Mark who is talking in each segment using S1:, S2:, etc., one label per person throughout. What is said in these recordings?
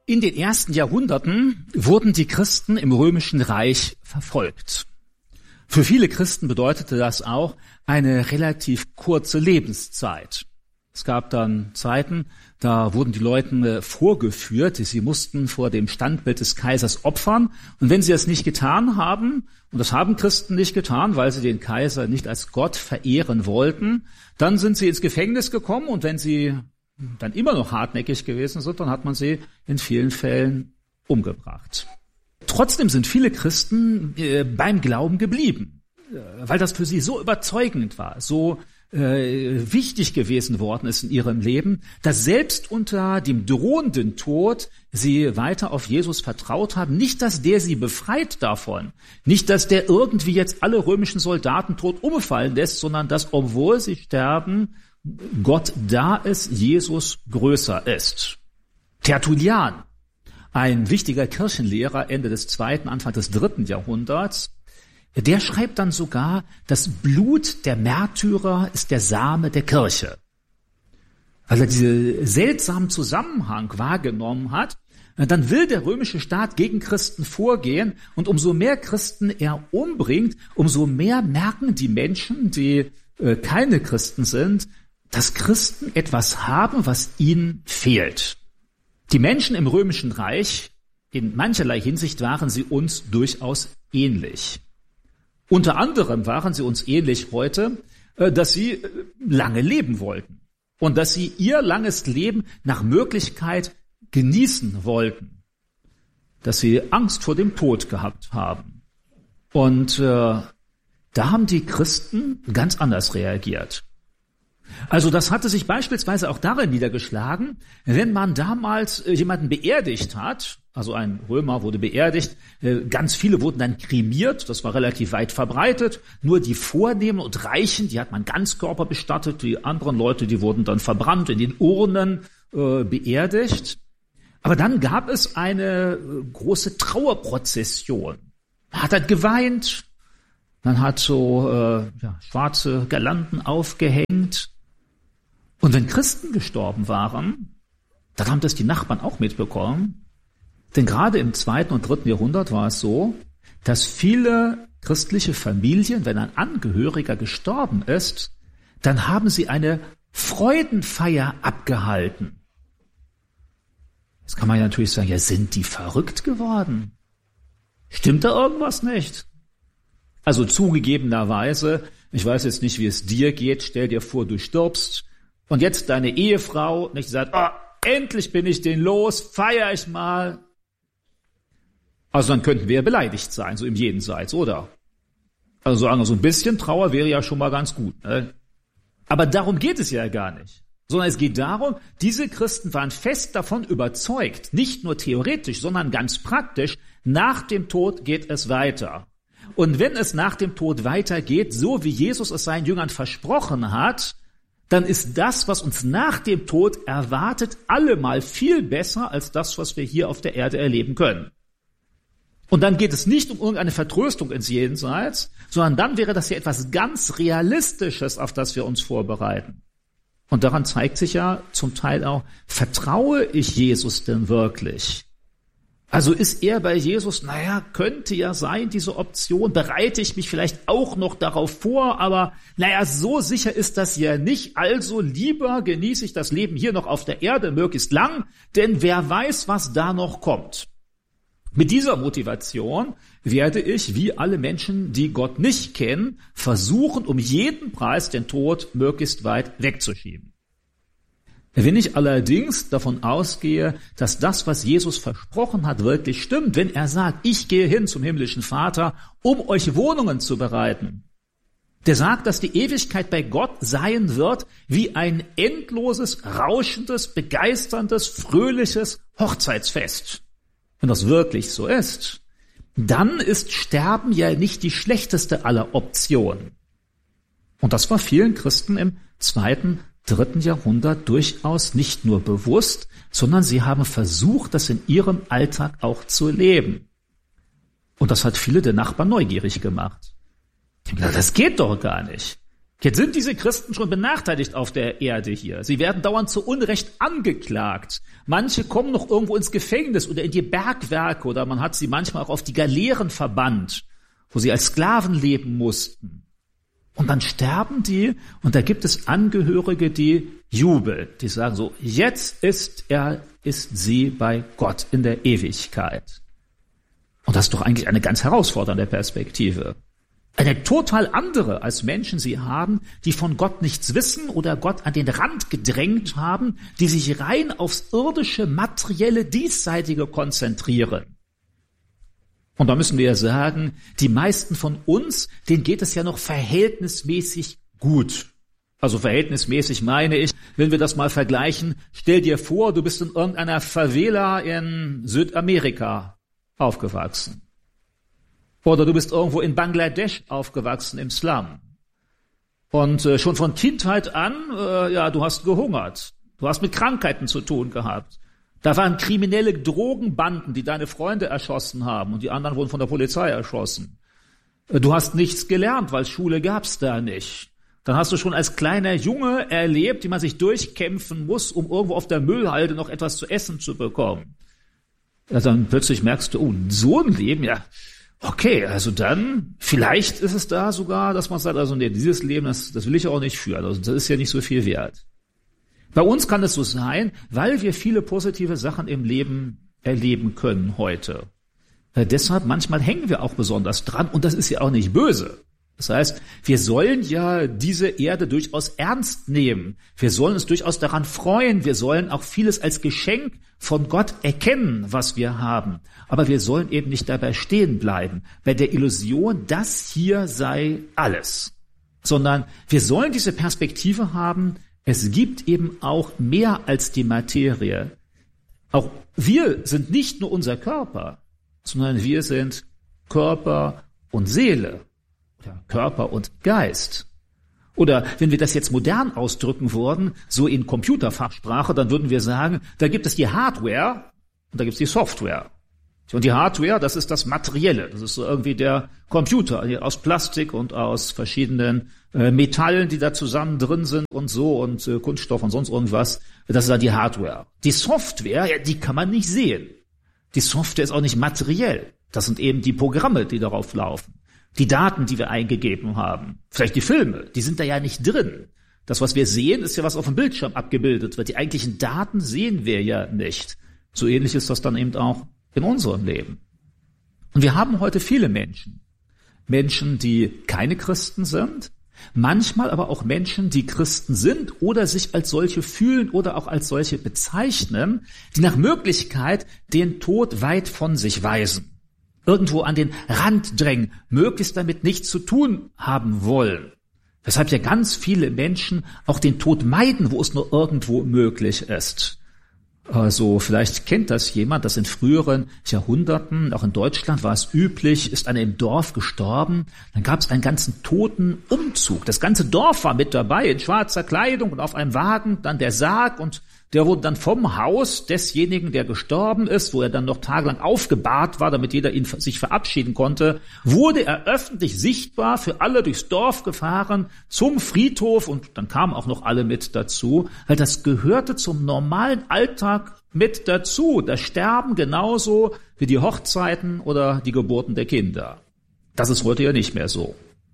S1: In den ersten Jahrhunderten wurden die Christen im Römischen Reich verfolgt. Für viele Christen bedeutete das auch eine relativ kurze Lebenszeit. Es gab dann Zeiten, da wurden die Leute vorgeführt, sie mussten vor dem Standbild des Kaisers opfern. Und wenn sie das nicht getan haben, und das haben Christen nicht getan, weil sie den Kaiser nicht als Gott verehren wollten, dann sind sie ins Gefängnis gekommen. Und wenn sie dann immer noch hartnäckig gewesen sind, dann hat man sie in vielen Fällen umgebracht. Trotzdem sind viele Christen beim Glauben geblieben, weil das für sie so überzeugend war, so wichtig gewesen worden ist in ihrem Leben, dass selbst unter dem drohenden Tod sie weiter auf Jesus vertraut haben. Nicht, dass der sie befreit davon, nicht, dass der irgendwie jetzt alle römischen Soldaten tot umfallen lässt, sondern dass, obwohl sie sterben, Gott da ist, Jesus größer ist. Tertullian, ein wichtiger Kirchenlehrer Ende des 2., Anfang des 3. Jahrhunderts, der schreibt dann sogar, das Blut der Märtyrer ist der Same der Kirche. Weil er diesen seltsamen Zusammenhang wahrgenommen hat, dann will der römische Staat gegen Christen vorgehen und umso mehr Christen er umbringt, umso mehr merken die Menschen, die keine Christen sind, dass Christen etwas haben, was ihnen fehlt. Die Menschen im Römischen Reich, in mancherlei Hinsicht waren sie uns durchaus ähnlich. Unter anderem waren sie uns ähnlich heute, dass sie lange leben wollten und dass sie ihr langes Leben nach Möglichkeit genießen wollten, dass sie Angst vor dem Tod gehabt haben. Und da haben die Christen ganz anders reagiert. Also das hatte sich beispielsweise auch darin niedergeschlagen, wenn man damals jemanden beerdigt hat, also ein Römer wurde beerdigt, ganz viele wurden dann kremiert, das war relativ weit verbreitet, nur die Vornehmen und Reichen, die hat man Ganzkörper bestattet, die anderen Leute, die wurden dann verbrannt, in den Urnen beerdigt. Aber dann gab es eine große Trauerprozession. Man hat halt geweint, man hat so schwarze Girlanden aufgehängt. Und wenn Christen gestorben waren, dann haben das die Nachbarn auch mitbekommen. Denn gerade im 2. und 3. Jahrhundert war es so, dass viele christliche Familien, wenn ein Angehöriger gestorben ist, dann haben sie eine Freudenfeier abgehalten. Jetzt kann man ja natürlich sagen, ja, sind die verrückt geworden? Stimmt da irgendwas nicht? Also zugegebenerweise, ich weiß jetzt nicht, wie es dir geht, stell dir vor, du stirbst und jetzt deine Ehefrau nicht sagt, endlich bin ich den los, feier ich mal. Also dann könnten wir ja beleidigt sein, so im Jenseits, oder? Also so ein bisschen Trauer wäre ja schon mal ganz gut, ne? Aber darum geht es ja gar nicht. Sondern es geht darum, diese Christen waren fest davon überzeugt, nicht nur theoretisch, sondern ganz praktisch, nach dem Tod geht es weiter. Und wenn es nach dem Tod weitergeht, so wie Jesus es seinen Jüngern versprochen hat, dann ist das, was uns nach dem Tod erwartet, allemal viel besser als das, was wir hier auf der Erde erleben können. Und dann geht es nicht um irgendeine Vertröstung ins Jenseits, sondern dann wäre das ja etwas ganz Realistisches, auf das wir uns vorbereiten. Und daran zeigt sich ja zum Teil auch, vertraue ich Jesus denn wirklich? Also ist er bei Jesus, könnte ja sein, diese Option, bereite ich mich vielleicht auch noch darauf vor, aber so sicher ist das ja nicht, also lieber genieße ich das Leben hier noch auf der Erde möglichst lang, denn wer weiß, was da noch kommt. Mit dieser Motivation werde ich, wie alle Menschen, die Gott nicht kennen, versuchen, um jeden Preis den Tod möglichst weit wegzuschieben. Wenn ich allerdings davon ausgehe, dass das, was Jesus versprochen hat, wirklich stimmt, wenn er sagt, ich gehe hin zum himmlischen Vater, um euch Wohnungen zu bereiten, der sagt, dass die Ewigkeit bei Gott sein wird wie ein endloses, rauschendes, begeisterndes, fröhliches Hochzeitsfest. Wenn das wirklich so ist, dann ist Sterben ja nicht die schlechteste aller Optionen. Und das war vielen Christen im 2., 3. Jahrhundert durchaus nicht nur bewusst, sondern sie haben versucht, das in ihrem Alltag auch zu leben. Und das hat viele der Nachbarn neugierig gemacht. Die haben gesagt, das geht doch gar nicht. Jetzt sind diese Christen schon benachteiligt auf der Erde hier. Sie werden dauernd zu Unrecht angeklagt. Manche kommen noch irgendwo ins Gefängnis oder in die Bergwerke oder man hat sie manchmal auch auf die Galeeren verbannt, wo sie als Sklaven leben mussten. Und dann sterben die und da gibt es Angehörige, die jubeln. Die sagen so, jetzt ist sie bei Gott in der Ewigkeit. Und das ist doch eigentlich eine ganz herausfordernde Perspektive. Eine total andere, als Menschen sie haben, die von Gott nichts wissen oder Gott an den Rand gedrängt haben, die sich rein aufs irdische, materielle, diesseitige konzentrieren. Und da müssen wir ja sagen, die meisten von uns, denen geht es ja noch verhältnismäßig gut. Also verhältnismäßig meine ich, wenn wir das mal vergleichen, stell dir vor, du bist in irgendeiner Favela in Südamerika aufgewachsen. Oder du bist irgendwo in Bangladesch aufgewachsen, im Slum. Und schon von Kindheit an, du hast gehungert. Du hast mit Krankheiten zu tun gehabt. Da waren kriminelle Drogenbanden, die deine Freunde erschossen haben und die anderen wurden von der Polizei erschossen. Du hast nichts gelernt, weil Schule gab's da nicht. Dann hast du schon als kleiner Junge erlebt, wie man sich durchkämpfen muss, um irgendwo auf der Müllhalde noch etwas zu essen zu bekommen. Also dann plötzlich merkst du, so ein Leben, ja, okay, also dann, vielleicht ist es da sogar, dass man sagt, also nee, dieses Leben, das will ich auch nicht führen, also das ist ja nicht so viel wert. Bei uns kann es so sein, weil wir viele positive Sachen im Leben erleben können heute. Deshalb manchmal hängen wir auch besonders dran und das ist ja auch nicht böse. Das heißt, wir sollen ja diese Erde durchaus ernst nehmen. Wir sollen uns durchaus daran freuen. Wir sollen auch vieles als Geschenk von Gott erkennen, was wir haben. Aber wir sollen eben nicht dabei stehen bleiben, bei der Illusion, das hier sei alles. Sondern wir sollen diese Perspektive haben, es gibt eben auch mehr als die Materie. Auch wir sind nicht nur unser Körper, sondern wir sind Körper und Seele. Oder Körper und Geist. Oder wenn wir das jetzt modern ausdrücken würden, so in Computerfachsprache, dann würden wir sagen, da gibt es die Hardware und da gibt es die Software. Und die Hardware, das ist das Materielle, das ist so irgendwie der Computer, aus Plastik und aus verschiedenen Metallen, die da zusammen drin sind und so und Kunststoff und sonst irgendwas, das ist dann die Hardware. Die Software, ja, die kann man nicht sehen. Die Software ist auch nicht materiell. Das sind eben die Programme, die darauf laufen. Die Daten, die wir eingegeben haben, vielleicht die Filme, die sind da ja nicht drin. Das, was wir sehen, ist ja, was auf dem Bildschirm abgebildet wird. Die eigentlichen Daten sehen wir ja nicht. So ähnlich ist das dann eben auch in unserem Leben. Und wir haben heute viele Menschen. Menschen, die keine Christen sind, manchmal aber auch Menschen, die Christen sind oder sich als solche fühlen oder auch als solche bezeichnen, die nach Möglichkeit den Tod weit von sich weisen. Irgendwo an den Rand drängen, möglichst damit nichts zu tun haben wollen. Weshalb ja ganz viele Menschen auch den Tod meiden, wo es nur irgendwo möglich ist. Also vielleicht kennt das jemand, dass in früheren Jahrhunderten, auch in Deutschland war es üblich, ist einer im Dorf gestorben, dann gab es einen ganzen Totenumzug. Das ganze Dorf war mit dabei, in schwarzer Kleidung und auf einem Wagen, dann der Sarg und der wurde dann vom Haus desjenigen, der gestorben ist, wo er dann noch tagelang aufgebahrt war, damit jeder ihn sich verabschieden konnte, wurde er öffentlich sichtbar für alle durchs Dorf gefahren zum Friedhof und dann kamen auch noch alle mit dazu, weil das gehörte zum normalen Alltag mit dazu. Das Sterben genauso wie die Hochzeiten oder die Geburten der Kinder. Das ist heute ja nicht mehr so.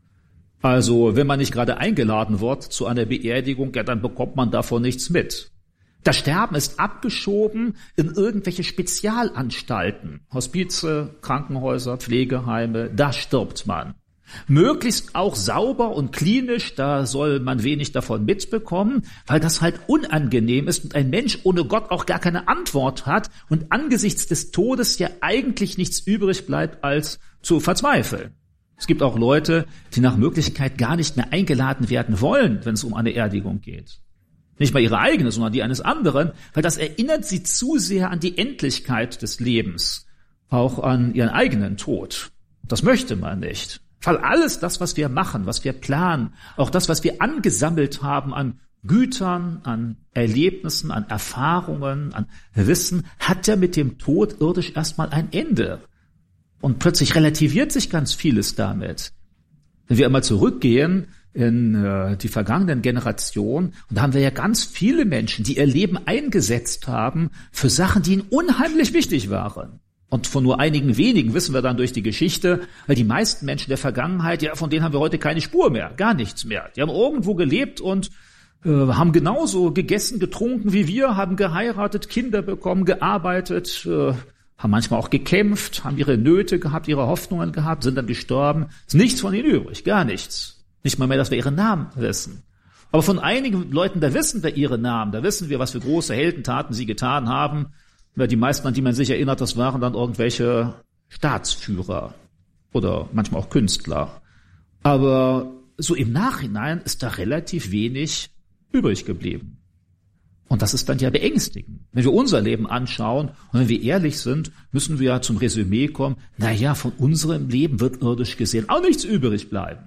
S1: Also wenn man nicht gerade eingeladen wird zu einer Beerdigung, ja, dann bekommt man davon nichts mit. Das Sterben ist abgeschoben in irgendwelche Spezialanstalten, Hospize, Krankenhäuser, Pflegeheime, da stirbt man. Möglichst auch sauber und klinisch, da soll man wenig davon mitbekommen, weil das halt unangenehm ist und ein Mensch ohne Gott auch gar keine Antwort hat und angesichts des Todes ja eigentlich nichts übrig bleibt, als zu verzweifeln. Es gibt auch Leute, die nach Möglichkeit gar nicht mehr eingeladen werden wollen, wenn es um eine Beerdigung geht. Nicht mal ihre eigene, sondern die eines anderen, weil das erinnert sie zu sehr an die Endlichkeit des Lebens, auch an ihren eigenen Tod. Das möchte man nicht. Weil alles das, was wir machen, was wir planen, auch das, was wir angesammelt haben an Gütern, an Erlebnissen, an Erfahrungen, an Wissen, hat ja mit dem Tod irdisch erstmal ein Ende. Und plötzlich relativiert sich ganz vieles damit. Wenn wir einmal zurückgehen, in die vergangenen Generationen. Und da haben wir ja ganz viele Menschen, die ihr Leben eingesetzt haben für Sachen, die ihnen unheimlich wichtig waren. Und von nur einigen wenigen wissen wir dann durch die Geschichte, weil die meisten Menschen der Vergangenheit, ja, von denen haben wir heute keine Spur mehr, gar nichts mehr. Die haben irgendwo gelebt und haben genauso gegessen, getrunken wie wir, haben geheiratet, Kinder bekommen, gearbeitet, haben manchmal auch gekämpft, haben ihre Nöte gehabt, ihre Hoffnungen gehabt, sind dann gestorben. Ist nichts von ihnen übrig, gar nichts. Nicht mal mehr, dass wir ihre Namen wissen. Aber von einigen Leuten, da wissen wir ihre Namen, da wissen wir, was für große Heldentaten sie getan haben. Die meisten, an die man sich erinnert, das waren dann irgendwelche Staatsführer oder manchmal auch Künstler. Aber so im Nachhinein ist da relativ wenig übrig geblieben. Und das ist dann ja beängstigend. Wenn wir unser Leben anschauen und wenn wir ehrlich sind, müssen wir ja zum Resümee kommen, von unserem Leben wird irdisch gesehen auch nichts übrig bleiben.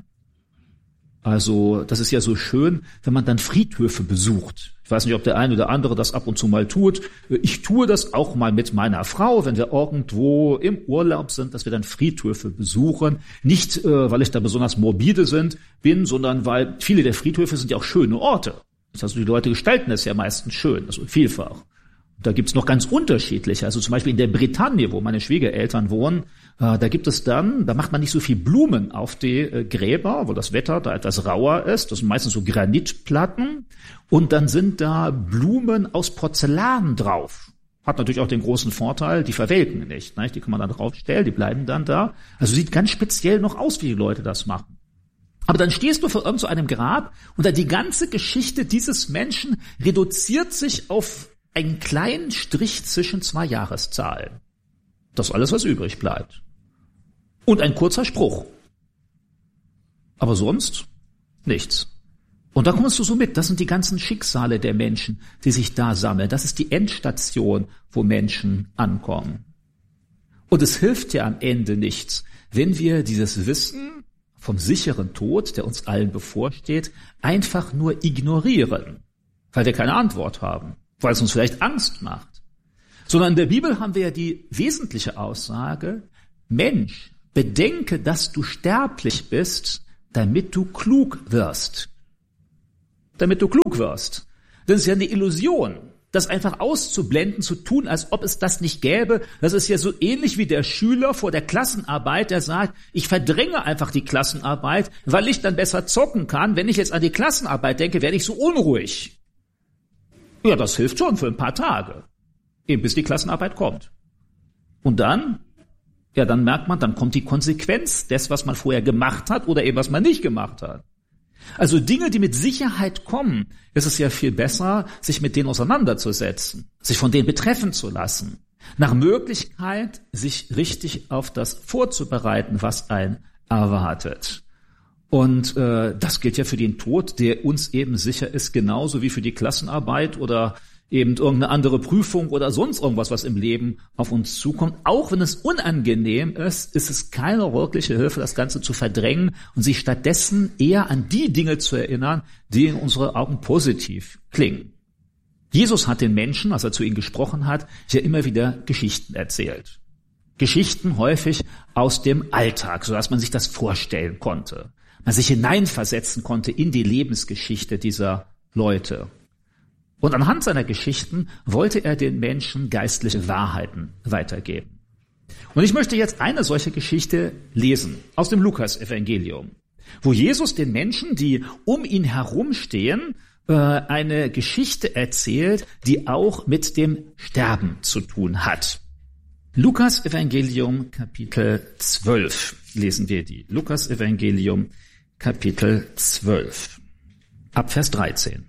S1: Also das ist ja so schön, wenn man dann Friedhöfe besucht. Ich weiß nicht, ob der eine oder andere das ab und zu mal tut. Ich tue das auch mal mit meiner Frau, wenn wir irgendwo im Urlaub sind, dass wir dann Friedhöfe besuchen. Nicht, weil ich da besonders morbide bin, sondern weil viele der Friedhöfe sind ja auch schöne Orte. Das heißt, die Leute gestalten es ja meistens schön, also vielfach. Da gibt's noch ganz unterschiedliche. Also zum Beispiel in der Bretagne, wo meine Schwiegereltern wohnen, da macht man nicht so viel Blumen auf die Gräber, wo das Wetter da etwas rauer ist. Das sind meistens so Granitplatten. Und dann sind da Blumen aus Porzellan drauf. Hat natürlich auch den großen Vorteil, die verwelken nicht. Die kann man dann draufstellen, die bleiben dann da. Also sieht ganz speziell noch aus, wie die Leute das machen. Aber dann stehst du vor irgend so einem Grab und dann die ganze Geschichte dieses Menschen reduziert sich auf einen kleinen Strich zwischen 2 Jahreszahlen. Das ist alles, was übrig bleibt. Und ein kurzer Spruch. Aber sonst nichts. Und da kommst du so mit. Das sind die ganzen Schicksale der Menschen, die sich da sammeln. Das ist die Endstation, wo Menschen ankommen. Und es hilft ja am Ende nichts, wenn wir dieses Wissen vom sicheren Tod, der uns allen bevorsteht, einfach nur ignorieren, weil wir keine Antwort haben, weil es uns vielleicht Angst macht. Sondern in der Bibel haben wir ja die wesentliche Aussage, Mensch, bedenke, dass du sterblich bist, damit du klug wirst. Damit du klug wirst. Das ist ja eine Illusion, das einfach auszublenden, zu tun, als ob es das nicht gäbe. Das ist ja so ähnlich wie der Schüler vor der Klassenarbeit, der sagt, ich verdränge einfach die Klassenarbeit, weil ich dann besser zocken kann. Wenn ich jetzt an die Klassenarbeit denke, werde ich so unruhig. Ja, das hilft schon für ein paar Tage, eben bis die Klassenarbeit kommt. Und dann merkt man, dann kommt die Konsequenz des, was man vorher gemacht hat oder eben was man nicht gemacht hat. Also Dinge, die mit Sicherheit kommen, ist es ja viel besser, sich mit denen auseinanderzusetzen, sich von denen betreffen zu lassen. Nach Möglichkeit, sich richtig auf das vorzubereiten, was einen erwartet. Und das gilt ja für den Tod, der uns eben sicher ist, genauso wie für die Klassenarbeit oder eben irgendeine andere Prüfung oder sonst irgendwas, was im Leben auf uns zukommt. Auch wenn es unangenehm ist, ist es keine wirkliche Hilfe, das Ganze zu verdrängen und sich stattdessen eher an die Dinge zu erinnern, die in unseren Augen positiv klingen. Jesus hat den Menschen, als er zu ihnen gesprochen hat, ja immer wieder Geschichten erzählt. Geschichten häufig aus dem Alltag, sodass man sich das vorstellen konnte. Man sich hineinversetzen konnte in die Lebensgeschichte dieser Leute. Und anhand seiner Geschichten wollte er den Menschen geistliche Wahrheiten weitergeben. Und ich möchte jetzt eine solche Geschichte lesen aus dem Lukas-Evangelium, wo Jesus den Menschen, die um ihn herumstehen, eine Geschichte erzählt, die auch mit dem Sterben zu tun hat. Lukas-Evangelium, Kapitel 12, lesen wir die. Lukas-Evangelium, Kapitel 12, ab Vers 13.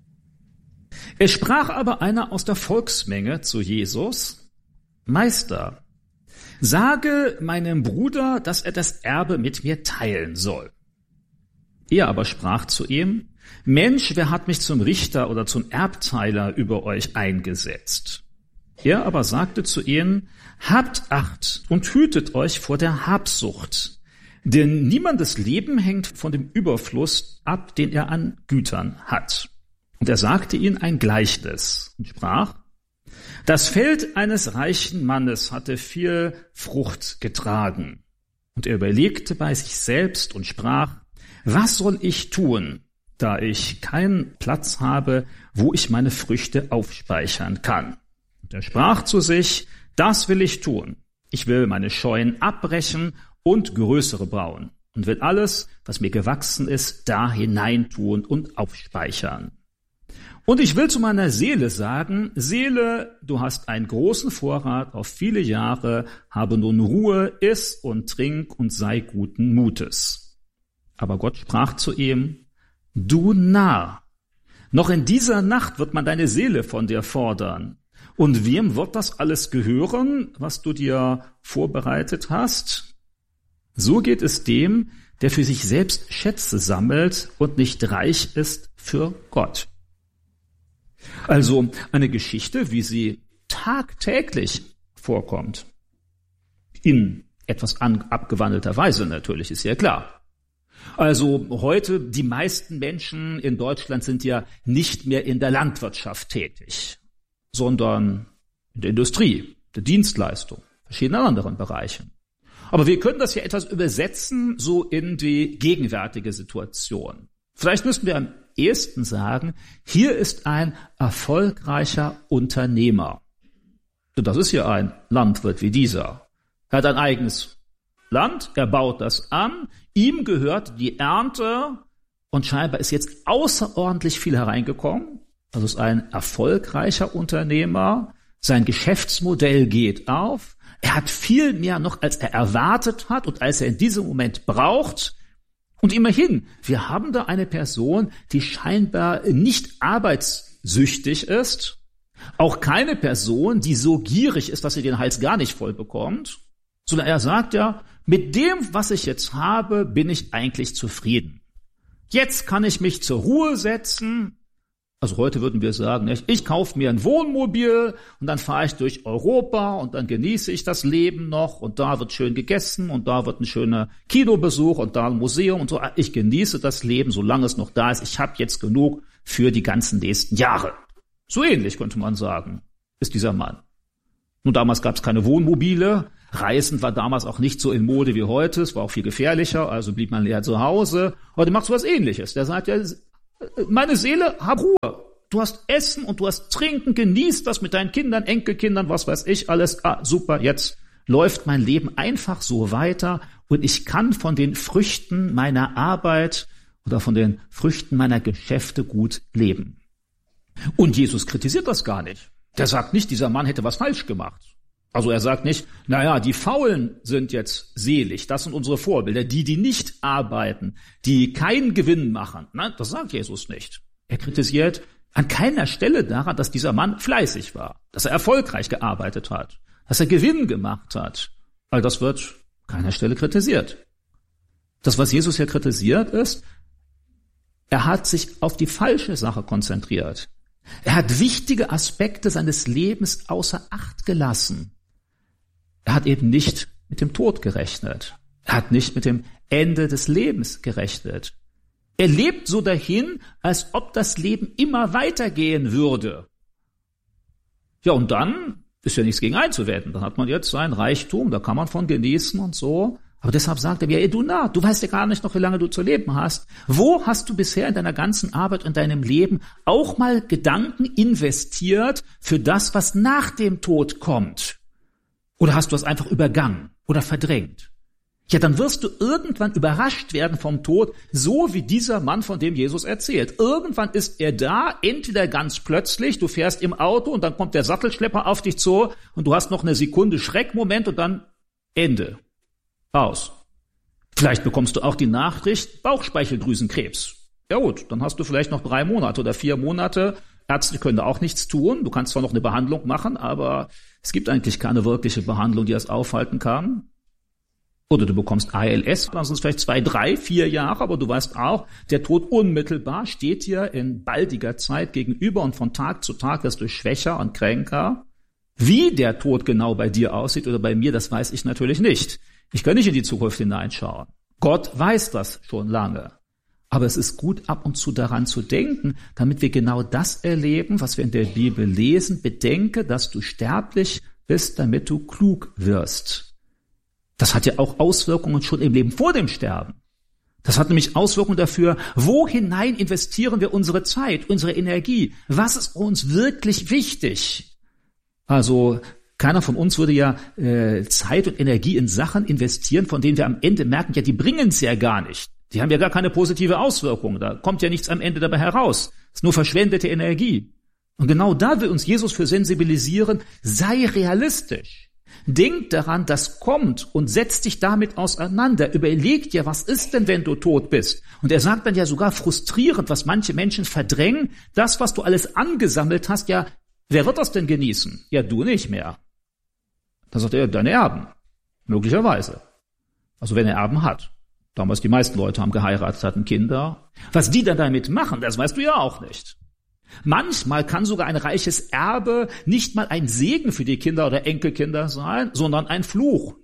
S1: Es sprach aber einer aus der Volksmenge zu Jesus, Meister, sage meinem Bruder, dass er das Erbe mit mir teilen soll. Er aber sprach zu ihm, Mensch, wer hat mich zum Richter oder zum Erbteiler über euch eingesetzt? Er aber sagte zu ihnen, habt Acht und hütet euch vor der Habsucht, denn niemandes Leben hängt von dem Überfluss ab, den er an Gütern hat. Und er sagte ihnen ein Gleichnis und sprach, das Feld eines reichen Mannes hatte viel Frucht getragen. Und er überlegte bei sich selbst und sprach, was soll ich tun, da ich keinen Platz habe, wo ich meine Früchte aufspeichern kann? Und er sprach zu sich, das will ich tun. Ich will meine Scheunen abbrechen und größere bauen und will alles, was mir gewachsen ist, da hineintun und aufspeichern. Und ich will zu meiner Seele sagen, Seele, du hast einen großen Vorrat auf viele Jahre, habe nun Ruhe, iss und trink und sei guten Mutes. Aber Gott sprach zu ihm, du Narr, noch in dieser Nacht wird man deine Seele von dir fordern. Und wem wird das alles gehören, was du dir vorbereitet hast? So geht es dem, der für sich selbst Schätze sammelt und nicht reich ist für Gott. Also eine Geschichte, wie sie tagtäglich vorkommt. In etwas abgewandelter Weise natürlich, ist ja klar. Also heute, die meisten Menschen in Deutschland sind ja nicht mehr in der Landwirtschaft tätig, sondern in der Industrie, der Dienstleistung, verschiedenen anderen Bereichen. Aber wir können das ja etwas übersetzen, so in die gegenwärtige Situation. Vielleicht müssten wir am ehesten sagen, hier ist ein erfolgreicher Unternehmer. Und das ist ja ein Landwirt wie dieser. Er hat ein eigenes Land, er baut das an, ihm gehört die Ernte und scheinbar ist jetzt außerordentlich viel hereingekommen. Also ist ein erfolgreicher Unternehmer, sein Geschäftsmodell geht auf, er hat viel mehr noch, als er erwartet hat und als er in diesem Moment braucht. Und immerhin, wir haben da eine Person, die scheinbar nicht arbeitssüchtig ist, auch keine Person, die so gierig ist, dass sie den Hals gar nicht voll bekommt, sondern er sagt ja, mit dem, was ich jetzt habe, bin ich eigentlich zufrieden. Jetzt kann ich mich zur Ruhe setzen. Also heute würden wir sagen, ich kaufe mir ein Wohnmobil und dann fahre ich durch Europa und dann genieße ich das Leben noch und da wird schön gegessen und da wird ein schöner Kinobesuch und da ein Museum und so. Ich genieße das Leben, solange es noch da ist. Ich habe jetzt genug für die ganzen nächsten Jahre. So ähnlich könnte man sagen, ist dieser Mann. Nun, damals gab es keine Wohnmobile. Reisen war damals auch nicht so in Mode wie heute. Es war auch viel gefährlicher, also blieb man leer zu Hause. Aber der macht so was Ähnliches. Der sagt ja, meine Seele, hab Ruhe. Du hast Essen und du hast Trinken, genieß das mit deinen Kindern, Enkelkindern, was weiß ich alles. Super, jetzt läuft mein Leben einfach so weiter und ich kann von den Früchten meiner Arbeit oder von den Früchten meiner Geschäfte gut leben. Und Jesus kritisiert das gar nicht. Der sagt nicht, dieser Mann hätte was falsch gemacht. Also er sagt nicht, naja, die Faulen sind jetzt selig, das sind unsere Vorbilder, die nicht arbeiten, die keinen Gewinn machen. Nein, das sagt Jesus nicht. Er kritisiert an keiner Stelle daran, dass dieser Mann fleißig war, dass er erfolgreich gearbeitet hat, dass er Gewinn gemacht hat. All das wird an keiner Stelle kritisiert. Das, was Jesus hier kritisiert, ist, er hat sich auf die falsche Sache konzentriert. Er hat wichtige Aspekte seines Lebens außer Acht gelassen. Er hat eben nicht mit dem Tod gerechnet. Er hat nicht mit dem Ende des Lebens gerechnet. Er lebt so dahin, als ob das Leben immer weitergehen würde. Ja, und dann ist ja nichts gegen einzuwenden. Dann hat man jetzt sein Reichtum, da kann man von genießen und so. Aber deshalb sagt er, ja, du Narr, du weißt ja gar nicht noch, wie lange du zu leben hast. Wo hast du bisher in deiner ganzen Arbeit, in deinem Leben auch mal Gedanken investiert für das, was nach dem Tod kommt? Oder hast du es einfach übergangen oder verdrängt? Ja, dann wirst du irgendwann überrascht werden vom Tod, so wie dieser Mann, von dem Jesus erzählt. Irgendwann ist er da, entweder ganz plötzlich, du fährst im Auto und dann kommt der Sattelschlepper auf dich zu und du hast noch eine Sekunde Schreckmoment und dann Ende. Aus. Vielleicht bekommst du auch die Nachricht, Bauchspeicheldrüsenkrebs. Ja gut, dann hast du vielleicht noch 3 Monate oder 4 Monate. Ärzte können da auch nichts tun. Du kannst zwar noch eine Behandlung machen, aber es gibt eigentlich keine wirkliche Behandlung, die das aufhalten kann. Oder du bekommst ALS, dann sind es vielleicht 2, 3, 4 Jahre, aber du weißt auch, der Tod unmittelbar steht dir in baldiger Zeit gegenüber und von Tag zu Tag wirst du schwächer und kränker. Wie der Tod genau bei dir aussieht oder bei mir, das weiß ich natürlich nicht. Ich kann nicht in die Zukunft hineinschauen. Gott weiß das schon lange. Aber es ist gut, ab und zu daran zu denken, damit wir genau das erleben, was wir in der Bibel lesen. Bedenke, dass du sterblich bist, damit du klug wirst. Das hat ja auch Auswirkungen schon im Leben vor dem Sterben. Das hat nämlich Auswirkungen dafür, wo hinein investieren wir unsere Zeit, unsere Energie? Was ist uns wirklich wichtig? Also keiner von uns würde ja Zeit und Energie in Sachen investieren, von denen wir am Ende merken, ja, die bringen es ja gar nicht. Die haben ja gar keine positive Auswirkung. Da kommt ja nichts am Ende dabei heraus. Es ist nur verschwendete Energie. Und genau da will uns Jesus für sensibilisieren, sei realistisch. Denk daran, das kommt und setz dich damit auseinander. Überleg dir, was ist denn, wenn du tot bist? Und er sagt dann ja sogar frustrierend, was manche Menschen verdrängen. Das, was du alles angesammelt hast, ja, wer wird das denn genießen? Ja, du nicht mehr. Dann sagt er, deine Erben. Möglicherweise. Also wenn er Erben hat. Damals die meisten Leute haben geheiratet, hatten Kinder. Was die dann damit machen, das weißt du ja auch nicht. Manchmal kann sogar ein reiches Erbe nicht mal ein Segen für die Kinder oder Enkelkinder sein, sondern ein Fluch.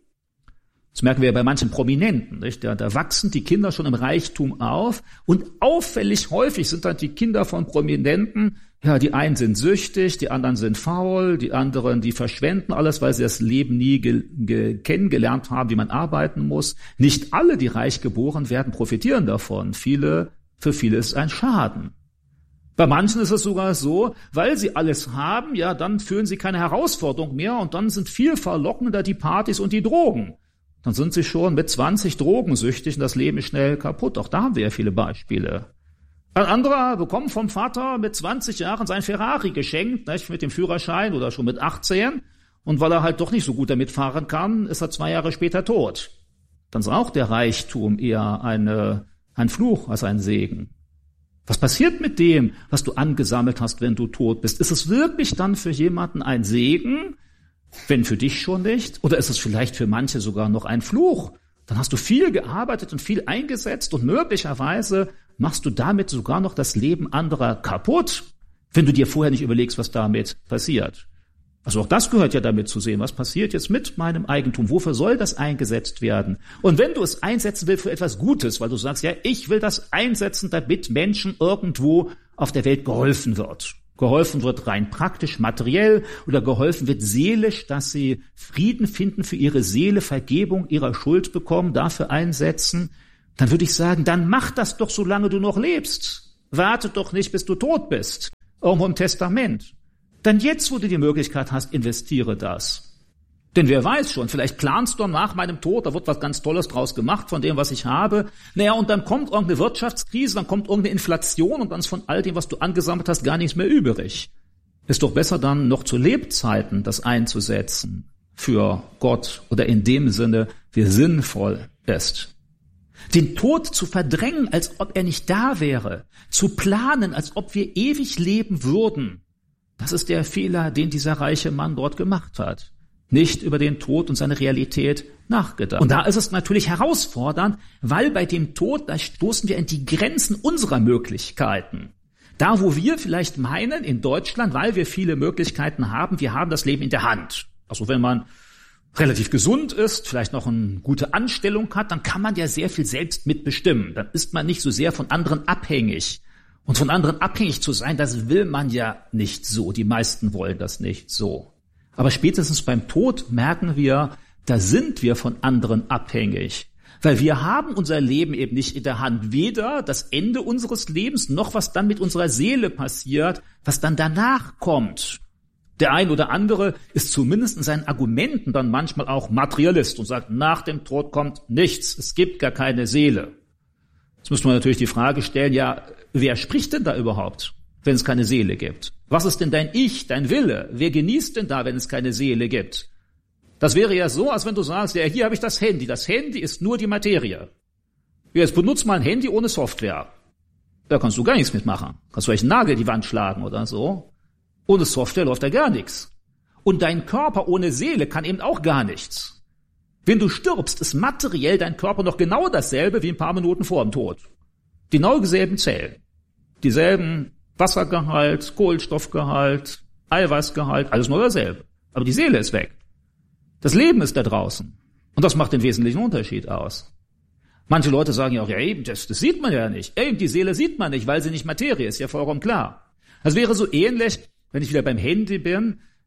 S1: Das merken wir bei manchen Prominenten, nicht? Da wachsen die Kinder schon im Reichtum auf und auffällig häufig sind dann die Kinder von Prominenten, ja, die einen sind süchtig, die anderen sind faul, die anderen, die verschwenden alles, weil sie das Leben nie kennengelernt haben, wie man arbeiten muss. Nicht alle, die reich geboren werden, profitieren davon. Für viele ist es ein Schaden. Bei manchen ist es sogar so, weil sie alles haben, ja, dann fühlen sie keine Herausforderung mehr und dann sind viel verlockender die Partys und die Drogen. Dann sind sie schon mit 20 drogensüchtig und das Leben ist schnell kaputt. Auch da haben wir ja viele Beispiele. Ein anderer bekommt vom Vater mit 20 Jahren sein Ferrari geschenkt, nicht, mit dem Führerschein oder schon mit 18. Und weil er halt doch nicht so gut damit fahren kann, ist er 2 Jahre später tot. Dann ist auch der Reichtum eher ein Fluch als ein Segen. Was passiert mit dem, was du angesammelt hast, wenn du tot bist? Ist es wirklich dann für jemanden ein Segen, wenn für dich schon nicht? Oder ist es vielleicht für manche sogar noch ein Fluch? Dann hast du viel gearbeitet und viel eingesetzt und möglicherweise machst du damit sogar noch das Leben anderer kaputt, wenn du dir vorher nicht überlegst, was damit passiert. Also auch das gehört ja damit zu sehen, was passiert jetzt mit meinem Eigentum, wofür soll das eingesetzt werden? Und wenn du es einsetzen willst für etwas Gutes, weil du sagst, ja, ich will das einsetzen, damit Menschen irgendwo auf der Welt geholfen wird. Geholfen wird rein praktisch, materiell oder geholfen wird seelisch, dass sie Frieden finden für ihre Seele, Vergebung ihrer Schuld bekommen, dafür einsetzen, dann würde ich sagen, dann mach das doch, solange du noch lebst. Warte doch nicht, bis du tot bist. Irgendwo im Testament. Dann jetzt, wo du die Möglichkeit hast, investiere das. Denn wer weiß schon, vielleicht planst du nach meinem Tod, da wird was ganz Tolles draus gemacht von dem, was ich habe. Naja, und dann kommt irgendeine Wirtschaftskrise, dann kommt irgendeine Inflation und dann ist von all dem, was du angesammelt hast, gar nichts mehr übrig. Ist doch besser dann noch zu Lebzeiten das einzusetzen für Gott oder in dem Sinne, wie sinnvoll ist. Den Tod zu verdrängen, als ob er nicht da wäre, zu planen, als ob wir ewig leben würden, das ist der Fehler, den dieser reiche Mann dort gemacht hat. Nicht über den Tod und seine Realität nachgedacht. Und da ist es natürlich herausfordernd, weil bei dem Tod, da stoßen wir an die Grenzen unserer Möglichkeiten. Da, wo wir vielleicht meinen, in Deutschland, weil wir viele Möglichkeiten haben, wir haben das Leben in der Hand. Also wenn man relativ gesund ist, vielleicht noch eine gute Anstellung hat, dann kann man ja sehr viel selbst mitbestimmen. Dann ist man nicht so sehr von anderen abhängig. Und von anderen abhängig zu sein, das will man ja nicht so. Die meisten wollen das nicht so. Aber spätestens beim Tod merken wir, da sind wir von anderen abhängig. Weil wir haben unser Leben eben nicht in der Hand. Weder das Ende unseres Lebens, noch was dann mit unserer Seele passiert, was dann danach kommt. Der ein oder andere ist zumindest in seinen Argumenten dann manchmal auch Materialist und sagt, nach dem Tod kommt nichts. Es gibt gar keine Seele. Jetzt müsste man natürlich die Frage stellen, ja, wer spricht denn da überhaupt, wenn es keine Seele gibt? Was ist denn dein Ich, dein Wille? Wer genießt denn da, wenn es keine Seele gibt? Das wäre ja so, als wenn du sagst, ja, hier habe ich das Handy. Das Handy ist nur die Materie. Jetzt benutzt mal ein Handy ohne Software. Da kannst du gar nichts mitmachen. Kannst vielleicht einen Nagel in die Wand schlagen oder so. Ohne Software läuft da gar nichts. Und dein Körper ohne Seele kann eben auch gar nichts. Wenn du stirbst, ist materiell dein Körper noch genau dasselbe wie ein paar Minuten vor dem Tod. Die genau dieselben Zellen. Dieselben Wassergehalt, Kohlenstoffgehalt, Eiweißgehalt, alles nur dasselbe. Aber die Seele ist weg. Das Leben ist da draußen. Und das macht den wesentlichen Unterschied aus. Manche Leute sagen ja auch, ja eben, das sieht man ja nicht. Eben, die Seele sieht man nicht, weil sie nicht Materie ist, ja vollkommen klar. Das wäre so ähnlich, wenn ich wieder beim Handy bin,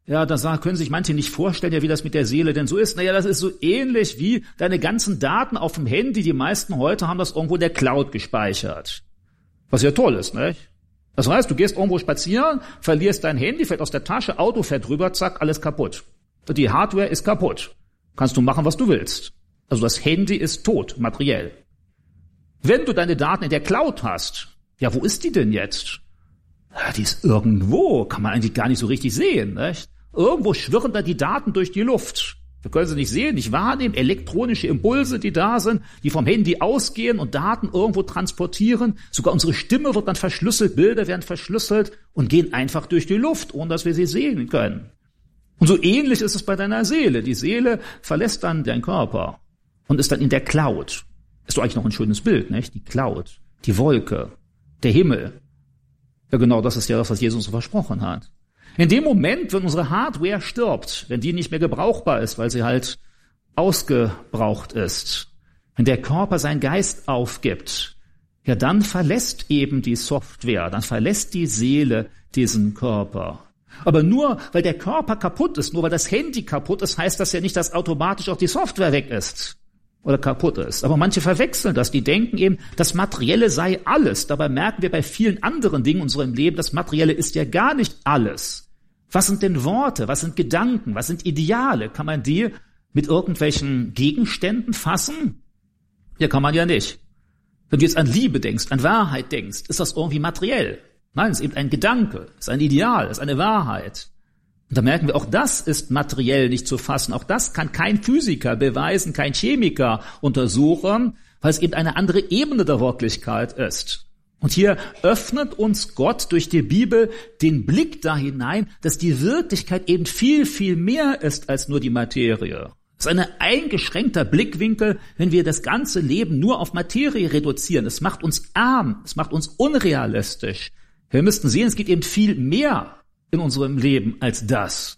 S1: Ja, da können sich manche nicht vorstellen, ja, wie das mit der Seele denn so ist. Naja, das ist so ähnlich wie deine ganzen Daten auf dem Handy. Die meisten heute haben das irgendwo in der Cloud gespeichert. Was ja toll ist, nicht? Das heißt, du gehst irgendwo spazieren, verlierst dein Handy, fällt aus der Tasche, Auto fährt drüber, zack, alles kaputt. Die Hardware ist kaputt. Kannst du machen, was du willst. Also das Handy ist tot, materiell. Wenn du deine Daten in der Cloud hast, ja, wo ist die denn jetzt? Ja, die ist irgendwo, kann man eigentlich gar nicht so richtig sehen, nicht? Irgendwo schwirren da die Daten durch die Luft. Wir können sie nicht sehen, nicht wahrnehmen, elektronische Impulse, die da sind, die vom Handy ausgehen und Daten irgendwo transportieren. Sogar unsere Stimme wird dann verschlüsselt, Bilder werden verschlüsselt und gehen einfach durch die Luft, ohne dass wir sie sehen können. Und so ähnlich ist es bei deiner Seele. Die Seele verlässt dann deinen Körper und ist dann in der Cloud. Ist doch eigentlich noch ein schönes Bild, nicht? Die Cloud, die Wolke, der Himmel. Ja, genau das ist ja das, was Jesus so versprochen hat. In dem Moment, wenn unsere Hardware stirbt, wenn die nicht mehr gebrauchbar ist, weil sie halt ausgebraucht ist, wenn der Körper seinen Geist aufgibt, ja, dann verlässt eben die Software, dann verlässt die Seele diesen Körper. Aber nur, weil der Körper kaputt ist, nur weil das Handy kaputt ist, heißt das ja nicht, dass automatisch auch die Software weg ist oder kaputt ist. Aber manche verwechseln das, die denken eben, das Materielle sei alles. Dabei merken wir bei vielen anderen Dingen in unserem Leben, das Materielle ist ja gar nicht alles. Was sind denn Worte? Was sind Gedanken? Was sind Ideale? Kann man die mit irgendwelchen Gegenständen fassen? Ja, kann man ja nicht. Wenn du jetzt an Liebe denkst, an Wahrheit denkst, ist das irgendwie materiell. Nein, es ist eben ein Gedanke, es ist ein Ideal, es ist eine Wahrheit. Und da merken wir, auch das ist materiell nicht zu fassen. Auch das kann kein Physiker beweisen, kein Chemiker untersuchen, weil es eben eine andere Ebene der Wirklichkeit ist. Und hier öffnet uns Gott durch die Bibel den Blick da hinein, dass die Wirklichkeit eben viel, viel mehr ist als nur die Materie. Es ist ein eingeschränkter Blickwinkel, wenn wir das ganze Leben nur auf Materie reduzieren. Es macht uns arm, es macht uns unrealistisch. Wir müssten sehen, es geht eben viel mehr in unserem Leben als das.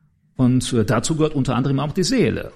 S1: Und dazu gehört unter anderem auch die Seele.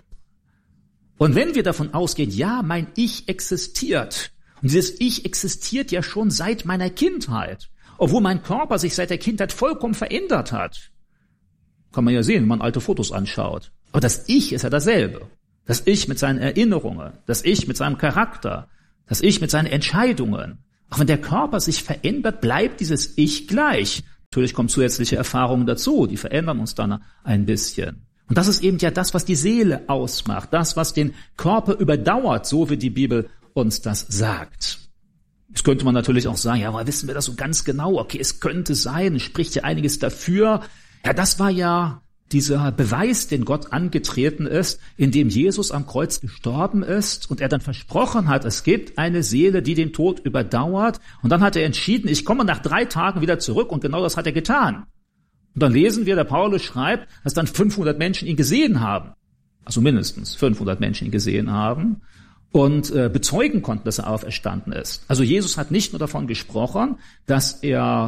S1: Und wenn wir davon ausgehen, ja, mein Ich existiert, und dieses Ich existiert ja schon seit meiner Kindheit, obwohl mein Körper sich seit der Kindheit vollkommen verändert hat. Kann man ja sehen, wenn man alte Fotos anschaut. Aber das Ich ist ja dasselbe. Das Ich mit seinen Erinnerungen, das Ich mit seinem Charakter, das Ich mit seinen Entscheidungen. Auch wenn der Körper sich verändert, bleibt dieses Ich gleich. Natürlich kommen zusätzliche Erfahrungen dazu, die verändern uns dann ein bisschen. Und das ist eben ja das, was die Seele ausmacht, das, was den Körper überdauert, so wie die Bibel uns das sagt. Jetzt könnte man natürlich auch sagen, ja, aber wissen wir das so ganz genau? Okay, es könnte sein, es spricht ja einiges dafür. Ja, das war ja dieser Beweis, den Gott angetreten ist, indem Jesus am Kreuz gestorben ist und er dann versprochen hat, es gibt eine Seele, die den Tod überdauert. Und dann hat er entschieden, ich komme nach 3 Tagen wieder zurück, und genau das hat er getan. Und dann lesen wir, der Paulus schreibt, dass dann 500 Menschen ihn gesehen haben. Also mindestens 500 Menschen ihn gesehen haben. Und bezeugen konnten, dass er auferstanden ist. Also Jesus hat nicht nur davon gesprochen, dass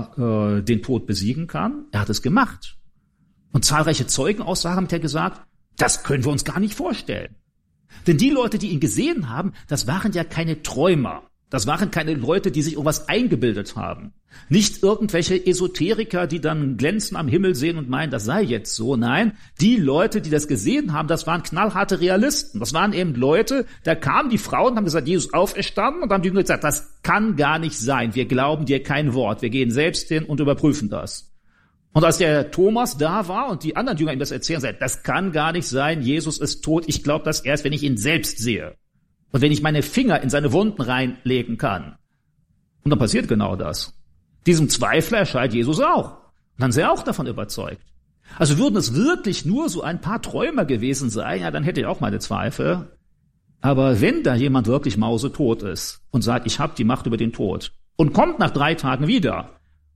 S1: er den Tod besiegen kann, er hat es gemacht. Und zahlreiche Zeugenaussagen hat er gesagt, das können wir uns gar nicht vorstellen. Denn die Leute, die ihn gesehen haben, das waren ja keine Träumer. Das waren keine Leute, die sich irgendwas eingebildet haben. Nicht irgendwelche Esoteriker, die dann glänzen am Himmel sehen und meinen, das sei jetzt so. Nein, die Leute, die das gesehen haben, das waren knallharte Realisten. Das waren eben Leute, da kamen die Frauen und haben gesagt, Jesus auferstanden, und dann haben die Jünger gesagt, das kann gar nicht sein. Wir glauben dir kein Wort. Wir gehen selbst hin und überprüfen das. Und als der Thomas da war und die anderen Jünger ihm das erzählen, sagt, das kann gar nicht sein. Jesus ist tot. Ich glaube das erst, wenn ich ihn selbst sehe. Und wenn ich meine Finger in seine Wunden reinlegen kann. Und dann passiert genau das. Diesem Zweifler erscheint Jesus auch. Und dann ist er auch davon überzeugt. Also würden es wirklich nur so ein paar Träumer gewesen sein, ja, dann hätte ich auch meine Zweifel. Aber wenn da jemand wirklich mausetot ist und sagt, ich habe die Macht über den Tod, und kommt nach 3 Tagen wieder,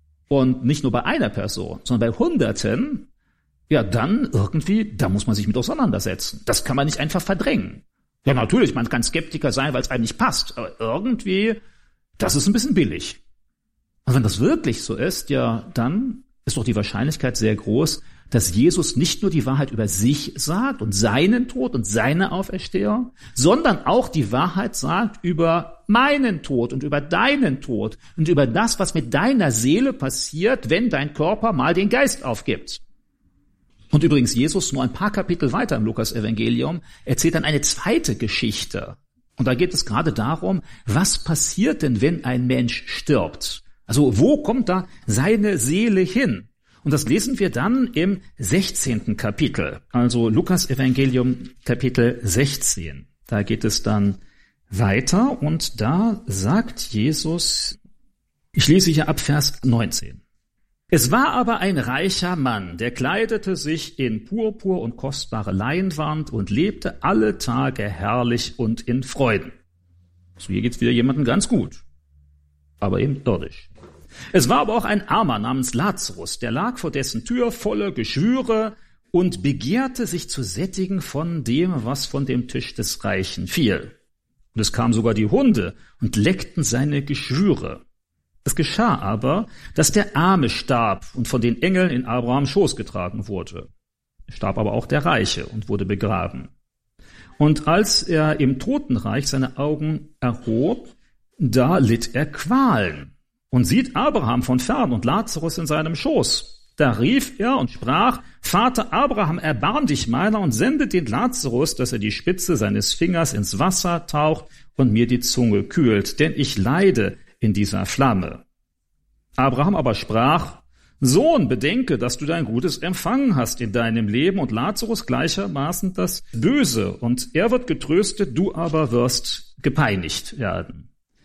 S1: und nicht nur bei einer Person, sondern bei Hunderten, ja, dann irgendwie, da muss man sich mit auseinandersetzen. Das kann man nicht einfach verdrängen. Ja, natürlich, man kann Skeptiker sein, weil es einem nicht passt, aber irgendwie, das ist ein bisschen billig. Und wenn das wirklich so ist, ja, dann ist doch die Wahrscheinlichkeit sehr groß, dass Jesus nicht nur die Wahrheit über sich sagt und seinen Tod und seine Auferstehung, sondern auch die Wahrheit sagt über meinen Tod und über deinen Tod und über das, was mit deiner Seele passiert, wenn dein Körper mal den Geist aufgibt. Und übrigens, Jesus nur ein paar Kapitel weiter im Lukas-Evangelium erzählt dann eine zweite Geschichte. Und da geht es gerade darum, was passiert denn, wenn ein Mensch stirbt? Also wo kommt da seine Seele hin? Und das lesen wir dann im 16. Kapitel, also Lukas-Evangelium Kapitel 16. Da geht es dann weiter und da sagt Jesus, ich lese hier ab Vers 19. Es war aber ein reicher Mann, der kleidete sich in Purpur und kostbare Leinwand und lebte alle Tage herrlich und in Freuden. So, hier geht's wieder jemandem ganz gut, aber eben irdisch. Es war aber auch ein Armer namens Lazarus, der lag vor dessen Tür voller Geschwüre und begehrte sich zu sättigen von dem, was von dem Tisch des Reichen fiel. Und es kamen sogar die Hunde und leckten seine Geschwüre. Es geschah aber, dass der Arme starb und von den Engeln in Abrahams Schoß getragen wurde. Es starb aber auch der Reiche und wurde begraben. Und als er im Totenreich seine Augen erhob, da litt er Qualen und sieht Abraham von fern und Lazarus in seinem Schoß. Da rief er und sprach, Vater Abraham, erbarm dich meiner und sende den Lazarus, dass er die Spitze seines Fingers ins Wasser taucht und mir die Zunge kühlt, denn ich leide in dieser Flamme. Abraham aber sprach, Sohn, bedenke, dass du dein Gutes empfangen hast in deinem Leben und Lazarus gleichermaßen das Böse, und er wird getröstet, du aber wirst gepeinigt werden.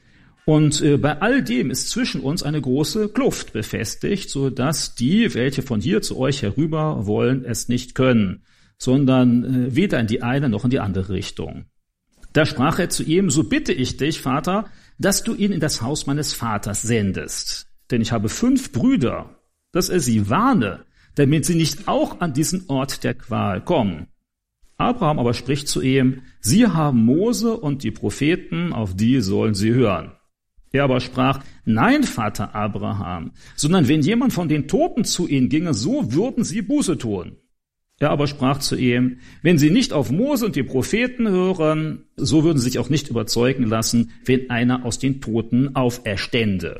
S1: Und bei all dem ist zwischen uns eine große Kluft befestigt, so dass die, welche von hier zu euch herüber wollen, es nicht können, sondern weder in die eine noch in die andere Richtung. Da sprach er zu ihm, so bitte ich dich, Vater, dass du ihn in das Haus meines Vaters sendest. Denn ich habe 5 Brüder, dass er sie warne, damit sie nicht auch an diesen Ort der Qual kommen. Abraham aber spricht zu ihm, sie haben Mose und die Propheten, auf die sollen sie hören. Er aber sprach, nein, Vater Abraham, sondern wenn jemand von den Toten zu ihnen ginge, so würden sie Buße tun. Er aber sprach zu ihm, wenn sie nicht auf Mose und die Propheten hören, so würden sie sich auch nicht überzeugen lassen, wenn einer aus den Toten auferstände.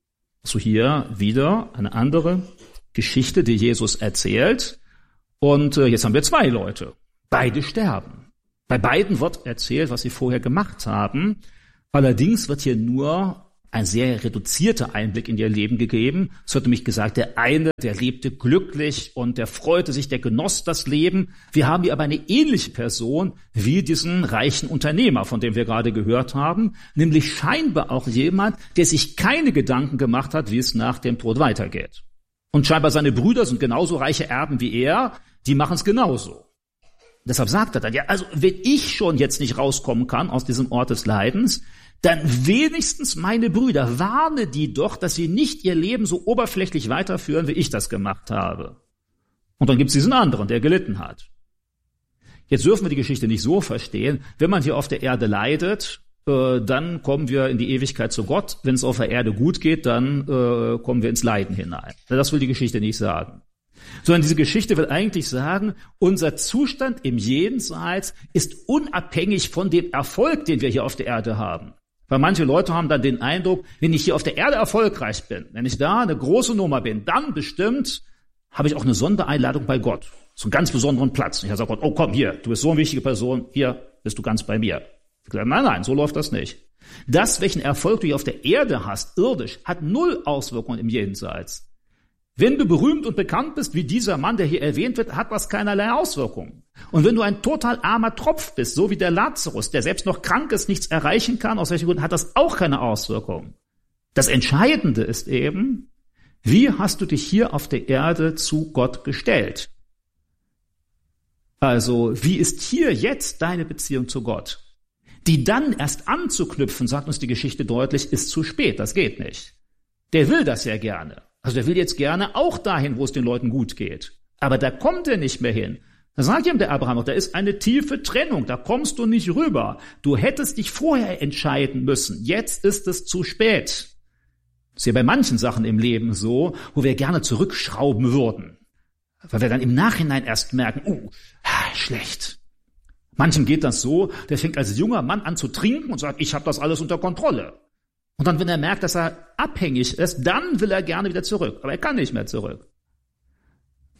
S1: So hier wieder eine andere Geschichte, die Jesus erzählt. Und jetzt haben wir 2 Leute. Beide sterben. Bei beiden wird erzählt, was sie vorher gemacht haben. Allerdings wird hier nur ein sehr reduzierter Einblick in ihr Leben gegeben. Es wird nämlich gesagt, der eine, der lebte glücklich und der freute sich, der genoss das Leben. Wir haben hier aber eine ähnliche Person wie diesen reichen Unternehmer, von dem wir gerade gehört haben, nämlich scheinbar auch jemand, der sich keine Gedanken gemacht hat, wie es nach dem Tod weitergeht. Und scheinbar seine Brüder sind genauso reiche Erben wie er, die machen es genauso. Deshalb sagt er dann, ja, also wenn ich schon jetzt nicht rauskommen kann aus diesem Ort des Leidens, dann wenigstens meine Brüder, warne die doch, dass sie nicht ihr Leben so oberflächlich weiterführen, wie ich das gemacht habe. Und dann gibt es diesen anderen, der gelitten hat. Jetzt dürfen wir die Geschichte nicht so verstehen, wenn man hier auf der Erde leidet, dann kommen wir in die Ewigkeit zu Gott. Wenn es auf der Erde gut geht, dann kommen wir ins Leiden hinein. Das will die Geschichte nicht sagen. Sondern diese Geschichte will eigentlich sagen, unser Zustand im Jenseits ist unabhängig von dem Erfolg, den wir hier auf der Erde haben. Weil manche Leute haben dann den Eindruck, wenn ich hier auf der Erde erfolgreich bin, wenn ich da eine große Nummer bin, dann bestimmt habe ich auch eine Sondereinladung bei Gott. So einen ganz besonderen Platz. Und ich sage Gott, oh komm hier, du bist so eine wichtige Person, hier bist du ganz bei mir. Ich sage, nein, so läuft das nicht. Das, welchen Erfolg du hier auf der Erde hast, irdisch, hat 0 Auswirkungen im Jenseits. Wenn du berühmt und bekannt bist, wie dieser Mann, der hier erwähnt wird, hat das keinerlei Auswirkungen. Und wenn du ein total armer Tropf bist, so wie der Lazarus, der selbst noch krank ist, nichts erreichen kann, aus welchen Gründen, hat das auch keine Auswirkungen. Das Entscheidende ist eben, wie hast du dich hier auf der Erde zu Gott gestellt? Also, wie ist hier jetzt deine Beziehung zu Gott? Die dann erst anzuknüpfen, sagt uns die Geschichte deutlich, ist zu spät, das geht nicht. Der will das ja gerne. Also der will jetzt gerne auch dahin, wo es den Leuten gut geht. Aber da kommt er nicht mehr hin. Da sagt ihm der Abraham noch, da ist eine tiefe Trennung, da kommst du nicht rüber. Du hättest dich vorher entscheiden müssen. Jetzt ist es zu spät. Das ist ja bei manchen Sachen im Leben so, wo wir gerne zurückschrauben würden. Weil wir dann im Nachhinein erst merken, schlecht. Manchem geht das so, der fängt als junger Mann an zu trinken und sagt, ich habe das alles unter Kontrolle. Und dann, wenn er merkt, dass er abhängig ist, dann will er gerne wieder zurück. Aber er kann nicht mehr zurück.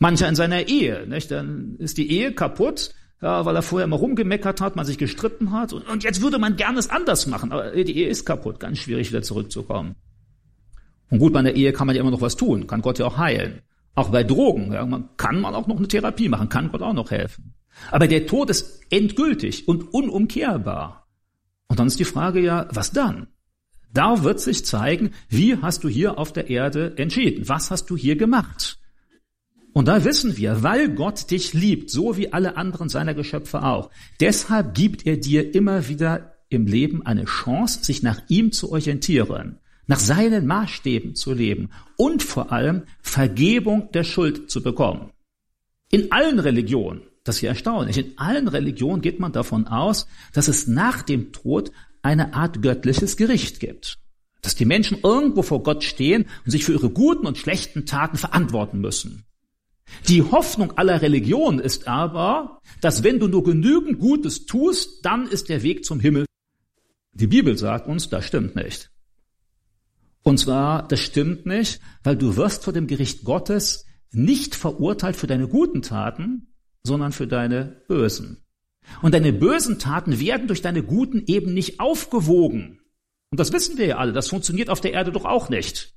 S1: Mancher in seiner Ehe, nicht? Dann ist die Ehe kaputt, ja, weil er vorher immer rumgemeckert hat, man sich gestritten hat. Und jetzt würde man gerne es anders machen. Aber die Ehe ist kaputt, ganz schwierig wieder zurückzukommen. Und gut, bei einer Ehe kann man ja immer noch was tun, kann Gott ja auch heilen. Auch bei Drogen, ja, kann man auch noch eine Therapie machen, kann Gott auch noch helfen. Aber der Tod ist endgültig und unumkehrbar. Und dann ist die Frage ja, was dann? Da wird sich zeigen, wie hast du hier auf der Erde entschieden? Was hast du hier gemacht? Und da wissen wir, weil Gott dich liebt, so wie alle anderen seiner Geschöpfe auch, deshalb gibt er dir immer wieder im Leben eine Chance, sich nach ihm zu orientieren, nach seinen Maßstäben zu leben und vor allem Vergebung der Schuld zu bekommen. In allen Religionen, das ist hier erstaunlich, in allen Religionen geht man davon aus, dass es nach dem Tod eine Art göttliches Gericht gibt. Dass die Menschen irgendwo vor Gott stehen und sich für ihre guten und schlechten Taten verantworten müssen. Die Hoffnung aller Religionen ist aber, dass wenn du nur genügend Gutes tust, dann ist der Weg zum Himmel. Die Bibel sagt uns, das stimmt nicht. Und zwar, das stimmt nicht, weil du wirst vor dem Gericht Gottes nicht verurteilt für deine guten Taten, sondern für deine bösen. Und deine bösen Taten werden durch deine guten eben nicht aufgewogen. Und das wissen wir ja alle, das funktioniert auf der Erde doch auch nicht.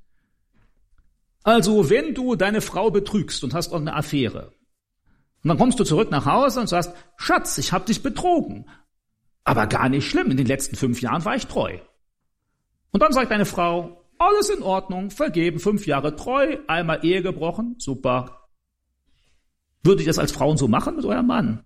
S1: Also, wenn du deine Frau betrügst und hast irgendeine Affäre, und dann kommst du zurück nach Hause und sagst, Schatz, ich habe dich betrogen. Aber gar nicht schlimm, in den letzten 5 Jahren war ich treu. Und dann sagt deine Frau, alles in Ordnung, vergeben, 5 Jahre treu, einmal Ehe gebrochen, super. Würdet ihr das als Frauen so machen mit eurem Mann?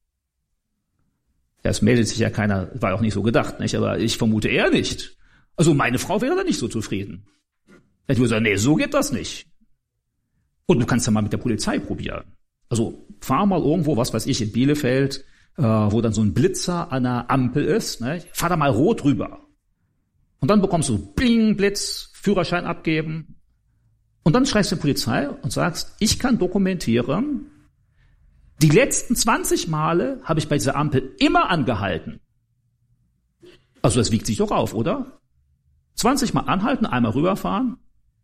S1: Ja, es meldet sich ja keiner, war auch nicht so gedacht, nicht? Aber ich vermute eher nicht. Also meine Frau wäre da nicht so zufrieden. Ich würde sagen, nee, so geht das nicht. Und du kannst ja mal mit der Polizei probieren. Also fahr mal irgendwo, was weiß ich, in Bielefeld, wo dann so ein Blitzer an einer Ampel ist, ne? Fahr da mal rot rüber. Und dann bekommst du Bling, Blitz, Führerschein abgeben. Und dann schreibst du die Polizei und sagst, ich kann dokumentieren, die letzten 20 Male habe ich bei dieser Ampel immer angehalten. Also das wiegt sich doch auf, oder? 20 Mal anhalten, einmal rüberfahren.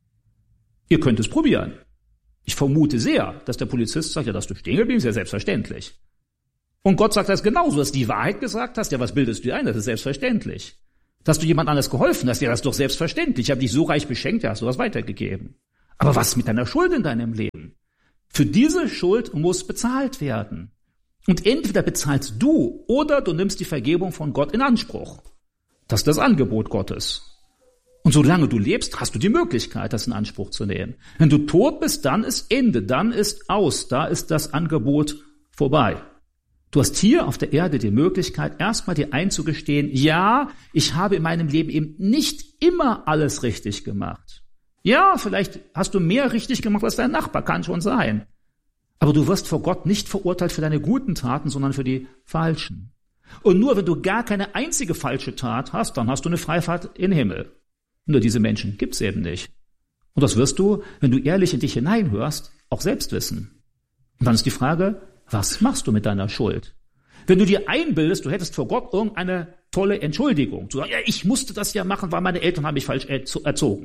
S1: Ihr könnt es probieren. Ich vermute sehr, dass der Polizist sagt, ja, dass du stehen geblieben bist, ja selbstverständlich. Und Gott sagt das genauso, dass du die Wahrheit gesagt hast, ja, was bildest du dir ein? Das ist selbstverständlich. Dass du jemand anderes geholfen hast, ja, das ist doch selbstverständlich. Ich habe dich so reich beschenkt, ja, hast du was weitergegeben. Aber was mit deiner Schuld in deinem Leben? Für diese Schuld muss bezahlt werden. Und entweder bezahlst du oder du nimmst die Vergebung von Gott in Anspruch. Das ist das Angebot Gottes. Und solange du lebst, hast du die Möglichkeit, das in Anspruch zu nehmen. Wenn du tot bist, dann ist Ende, dann ist aus, da ist das Angebot vorbei. Du hast hier auf der Erde die Möglichkeit, erstmal dir einzugestehen, ja, ich habe in meinem Leben eben nicht immer alles richtig gemacht. Ja, vielleicht hast du mehr richtig gemacht als dein Nachbar, kann schon sein. Aber du wirst vor Gott nicht verurteilt für deine guten Taten, sondern für die falschen. Und nur wenn du gar keine einzige falsche Tat hast, dann hast du eine Freifahrt in den Himmel. Nur diese Menschen gibt's eben nicht. Und das wirst du, wenn du ehrlich in dich hineinhörst, auch selbst wissen. Und dann ist die Frage, was machst du mit deiner Schuld? Wenn du dir einbildest, du hättest vor Gott irgendeine tolle Entschuldigung, zu sagen, ja, ich musste das ja machen, weil meine Eltern haben mich falsch erzogen.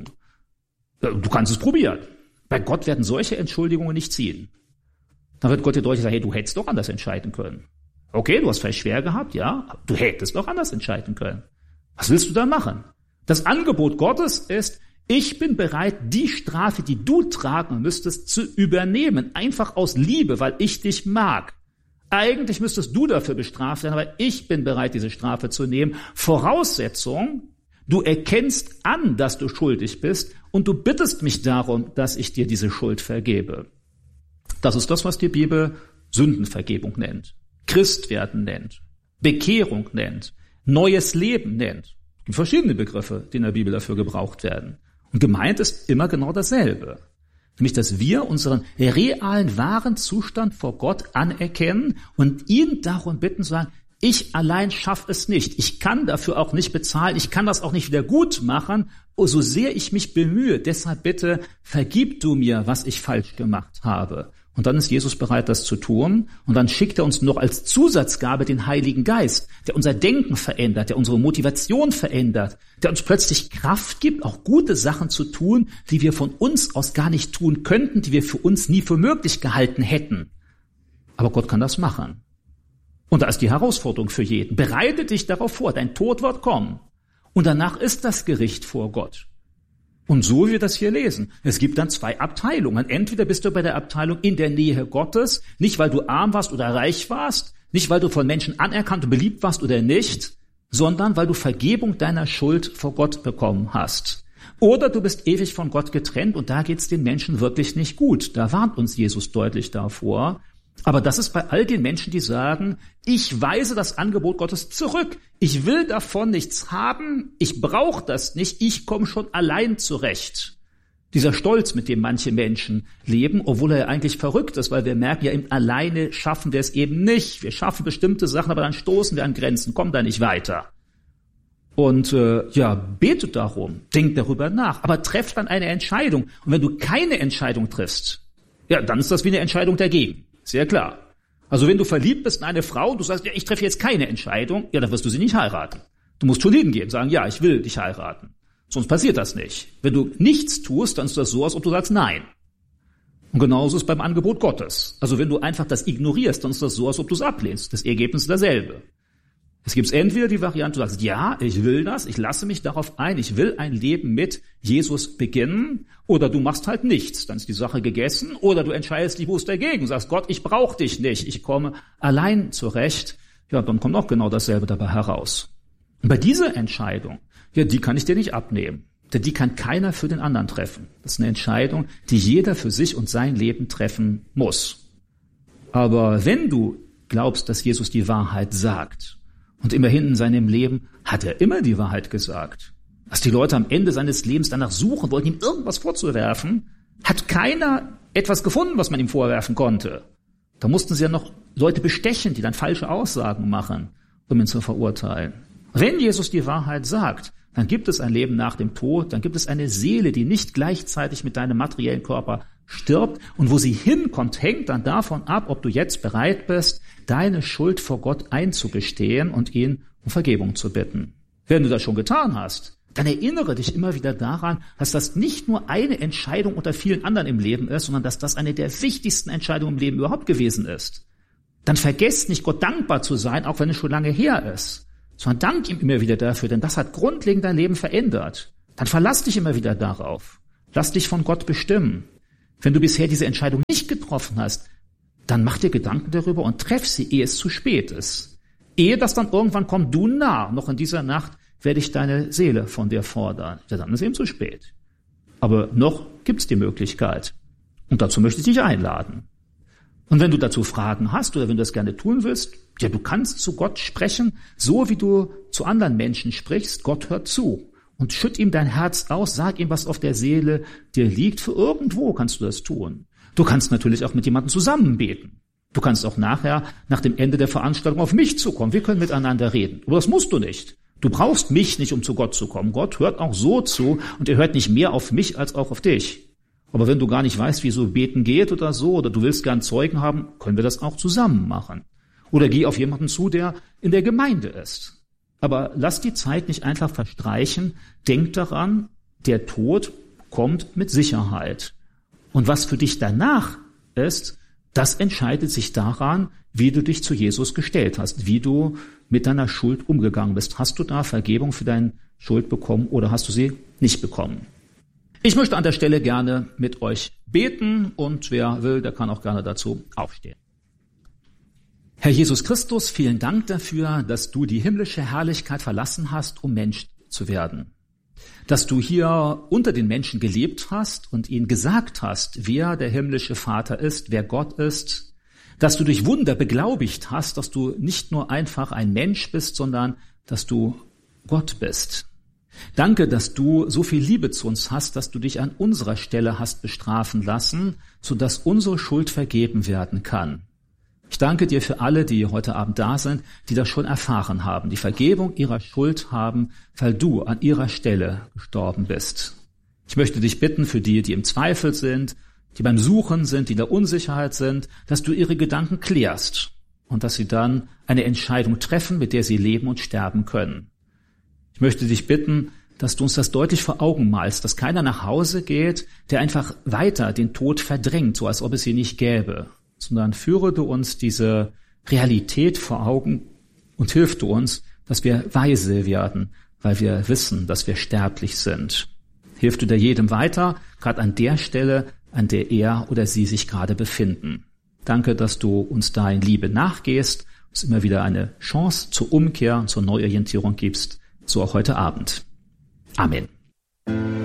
S1: Du kannst es probieren. Bei Gott werden solche Entschuldigungen nicht ziehen. Dann wird Gott dir deutlich sagen, hey, du hättest doch anders entscheiden können. Okay, du hast vielleicht schwer gehabt, ja, aber du hättest doch anders entscheiden können. Was willst du da machen? Das Angebot Gottes ist, ich bin bereit, die Strafe, die du tragen müsstest, zu übernehmen. Einfach aus Liebe, weil ich dich mag. Eigentlich müsstest du dafür bestraft werden, aber ich bin bereit, diese Strafe zu nehmen. Voraussetzung, du erkennst an, dass du schuldig bist und du bittest mich darum, dass ich dir diese Schuld vergebe. Das ist das, was die Bibel Sündenvergebung nennt, Christwerden nennt, Bekehrung nennt, neues Leben nennt. Es gibt verschiedene Begriffe, die in der Bibel dafür gebraucht werden. Und gemeint ist immer genau dasselbe. Nämlich, dass wir unseren realen, wahren Zustand vor Gott anerkennen und ihn darum bitten, zu sagen, ich allein schaffe es nicht. Ich kann dafür auch nicht bezahlen. Ich kann das auch nicht wieder gut machen, so sehr ich mich bemühe. Deshalb bitte, vergib du mir, was ich falsch gemacht habe. Und dann ist Jesus bereit, das zu tun. Und dann schickt er uns noch als Zusatzgabe den Heiligen Geist, der unser Denken verändert, der unsere Motivation verändert, der uns plötzlich Kraft gibt, auch gute Sachen zu tun, die wir von uns aus gar nicht tun könnten, die wir für uns nie für möglich gehalten hätten. Aber Gott kann das machen. Und da ist die Herausforderung für jeden. Bereite dich darauf vor, dein Tod wird kommen. Und danach ist das Gericht vor Gott. Und so wie wir das hier lesen. Es gibt dann 2 Abteilungen. Entweder bist du bei der Abteilung in der Nähe Gottes, nicht weil du arm warst oder reich warst, nicht weil du von Menschen anerkannt und beliebt warst oder nicht, sondern weil du Vergebung deiner Schuld vor Gott bekommen hast. Oder du bist ewig von Gott getrennt und da geht's den Menschen wirklich nicht gut. Da warnt uns Jesus deutlich davor. Aber das ist bei all den Menschen, die sagen, ich weise das Angebot Gottes zurück. Ich will davon nichts haben. Ich brauche das nicht. Ich komme schon allein zurecht. Dieser Stolz, mit dem manche Menschen leben, obwohl er eigentlich verrückt ist, weil wir merken ja, eben alleine schaffen wir es eben nicht. Wir schaffen bestimmte Sachen, aber dann stoßen wir an Grenzen, kommen da nicht weiter. Und betet darum, denkt darüber nach, aber trefft dann eine Entscheidung. Und wenn du keine Entscheidung triffst, ja, dann ist das wie eine Entscheidung dagegen. Sehr klar. Also wenn du verliebt bist in eine Frau, du sagst, ja, ich treffe jetzt keine Entscheidung, ja, dann wirst du sie nicht heiraten. Du musst schon hingehen, sagen, ja, ich will dich heiraten. Sonst passiert das nicht. Wenn du nichts tust, dann ist das so, als ob du sagst nein. Und genauso ist es beim Angebot Gottes. Also wenn du einfach das ignorierst, dann ist das so, als ob du es ablehnst. Das Ergebnis ist dasselbe. Es gibt entweder die Variante, du sagst, ja, ich will das, ich lasse mich darauf ein, ich will ein Leben mit Jesus beginnen, oder du machst halt nichts, dann ist die Sache gegessen, oder du entscheidest dich bewusst dagegen, sagst, Gott, ich brauche dich nicht, ich komme allein zurecht, ja, dann kommt auch genau dasselbe dabei heraus. Und bei dieser Entscheidung, ja, die kann ich dir nicht abnehmen, denn die kann keiner für den anderen treffen. Das ist eine Entscheidung, die jeder für sich und sein Leben treffen muss. Aber wenn du glaubst, dass Jesus die Wahrheit sagt, und immerhin in seinem Leben hat er immer die Wahrheit gesagt. Dass die Leute am Ende seines Lebens danach suchen wollten, ihm irgendwas vorzuwerfen, hat keiner etwas gefunden, was man ihm vorwerfen konnte. Da mussten sie ja noch Leute bestechen, die dann falsche Aussagen machen, um ihn zu verurteilen. Wenn Jesus die Wahrheit sagt, dann gibt es ein Leben nach dem Tod, dann gibt es eine Seele, die nicht gleichzeitig mit deinem materiellen Körper stirbt. Und wo sie hinkommt, hängt dann davon ab, ob du jetzt bereit bist, deine Schuld vor Gott einzugestehen und ihn um Vergebung zu bitten. Wenn du das schon getan hast, dann erinnere dich immer wieder daran, dass das nicht nur eine Entscheidung unter vielen anderen im Leben ist, sondern dass das eine der wichtigsten Entscheidungen im Leben überhaupt gewesen ist. Dann vergesst nicht, Gott dankbar zu sein, auch wenn es schon lange her ist, sondern dank ihm immer wieder dafür, denn das hat grundlegend dein Leben verändert. Dann verlass dich immer wieder darauf. Lass dich von Gott bestimmen. Wenn du bisher diese Entscheidung nicht getroffen hast, dann mach dir Gedanken darüber und treff sie, ehe es zu spät ist. Ehe das dann irgendwann kommt, du Narr, noch in dieser Nacht werde ich deine Seele von dir fordern. Ja, dann ist eben zu spät. Aber noch gibt's die Möglichkeit. Und dazu möchte ich dich einladen. Und wenn du dazu Fragen hast oder wenn du das gerne tun willst, ja, du kannst zu Gott sprechen, so wie du zu anderen Menschen sprichst. Gott hört zu. Und schütt ihm dein Herz aus, sag ihm, was auf der Seele dir liegt. Für irgendwo kannst du das tun. Du kannst natürlich auch mit jemandem zusammen beten. Du kannst auch nachher, nach dem Ende der Veranstaltung, auf mich zukommen. Wir können miteinander reden. Aber das musst du nicht. Du brauchst mich nicht, um zu Gott zu kommen. Gott hört auch so zu und er hört nicht mehr auf mich als auch auf dich. Aber wenn du gar nicht weißt, wie so beten geht oder so, oder du willst gern Zeugen haben, können wir das auch zusammen machen. Oder geh auf jemanden zu, der in der Gemeinde ist. Aber lass die Zeit nicht einfach verstreichen. Denk daran, der Tod kommt mit Sicherheit. Und was für dich danach ist, das entscheidet sich daran, wie du dich zu Jesus gestellt hast, wie du mit deiner Schuld umgegangen bist. Hast du da Vergebung für deine Schuld bekommen oder hast du sie nicht bekommen? Ich möchte an der Stelle gerne mit euch beten und wer will, der kann auch gerne dazu aufstehen. Herr Jesus Christus, vielen Dank dafür, dass du die himmlische Herrlichkeit verlassen hast, um Mensch zu werden. Dass du hier unter den Menschen gelebt hast und ihnen gesagt hast, wer der himmlische Vater ist, wer Gott ist. Dass du durch Wunder beglaubigt hast, dass du nicht nur einfach ein Mensch bist, sondern dass du Gott bist. Danke, dass du so viel Liebe zu uns hast, dass du dich an unserer Stelle hast bestrafen lassen, sodass unsere Schuld vergeben werden kann. Ich danke dir für alle, die heute Abend da sind, die das schon erfahren haben, die Vergebung ihrer Schuld haben, weil du an ihrer Stelle gestorben bist. Ich möchte dich bitten für die, die im Zweifel sind, die beim Suchen sind, die in der Unsicherheit sind, dass du ihre Gedanken klärst und dass sie dann eine Entscheidung treffen, mit der sie leben und sterben können. Ich möchte dich bitten, dass du uns das deutlich vor Augen malst, dass keiner nach Hause geht, der einfach weiter den Tod verdrängt, so als ob es ihn nicht gäbe, sondern führe du uns diese Realität vor Augen und hilf du uns, dass wir weise werden, weil wir wissen, dass wir sterblich sind. Hilf du dir jedem weiter, gerade an der Stelle, an der er oder sie sich gerade befinden. Danke, dass du uns da in Liebe nachgehst, uns immer wieder eine Chance zur Umkehr und zur Neuorientierung gibst, so auch heute Abend. Amen.